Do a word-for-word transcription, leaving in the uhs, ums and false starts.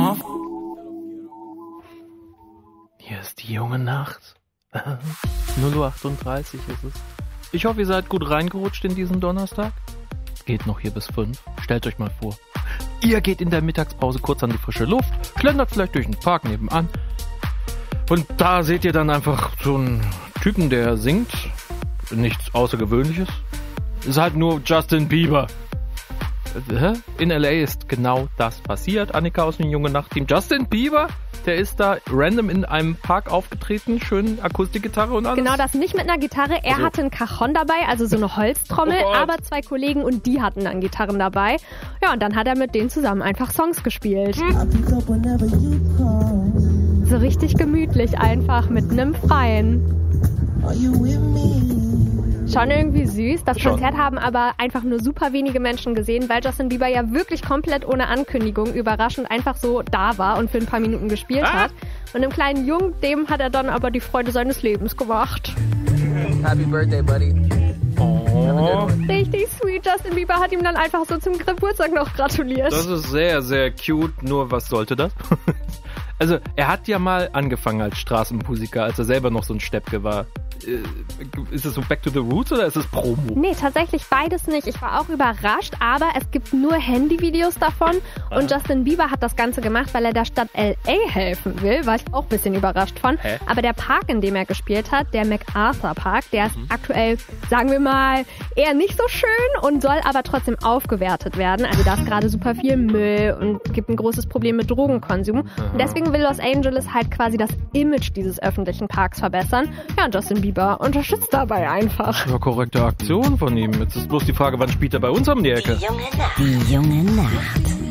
Hier ist die junge Nacht. null Uhr achtunddreißig ist es. Ich hoffe, ihr seid gut reingerutscht in diesen Donnerstag. Es geht noch hier bis fünf. Stellt euch mal vor. Ihr geht in der Mittagspause kurz an die frische Luft, schlendert vielleicht durch den Park nebenan. Und da seht ihr dann einfach so einen Typen, der singt. Nichts Außergewöhnliches. Ist halt nur Justin Bieber. In L A ist genau das passiert. Annika aus dem Junge Nacht-Team. Justin Bieber, der ist da random in einem Park aufgetreten. Schön Akustikgitarre und alles. Genau das, nicht mit einer Gitarre. Er also. hatte einen Cajon dabei, also so eine Holztrommel. Oh aber zwei Kollegen und die hatten dann Gitarren dabei. Ja, und dann hat er mit denen zusammen einfach Songs gespielt. Hm. So richtig gemütlich einfach mit einem Freien. Schon irgendwie süß. Das Schon. Konzert haben aber einfach nur super wenige Menschen gesehen, weil Justin Bieber ja wirklich komplett ohne Ankündigung überraschend einfach so da war und für ein paar Minuten gespielt ah. hat. Und dem kleinen Jungen, dem hat er dann aber die Freude seines Lebens gemacht. Happy Birthday, Buddy. Oh. Richtig sweet. Justin Bieber hat ihm dann einfach so zum Geburtstag noch gratuliert. Das ist sehr, sehr cute. Nur was sollte das? Also, er hat ja mal angefangen als Straßenmusiker, als er selber noch so ein Steppke war. Ist es so Back to the Roots oder ist es Promo? Nee, tatsächlich beides nicht. Ich war auch überrascht, aber es gibt nur Handyvideos davon ah. und Justin Bieber hat das Ganze gemacht, weil er der Stadt L A helfen will, war ich auch ein bisschen überrascht von. Hä? Aber der Park, in dem er gespielt hat, der MacArthur Park, der ist mhm. aktuell, sagen wir mal, eher nicht so schön und soll aber trotzdem aufgewertet werden. Also da ist gerade super viel Müll und gibt ein großes Problem mit Drogenkonsum. Mhm. Und deswegen will Los Angeles halt quasi das Image dieses öffentlichen Parks verbessern. Ja, und Justin Bieber unterstützt dabei einfach. Ja, korrekte Aktion von ihm. Jetzt ist bloß die Frage, wann spielt er bei uns um die Ecke? Die junge Nacht. Die junge Nacht.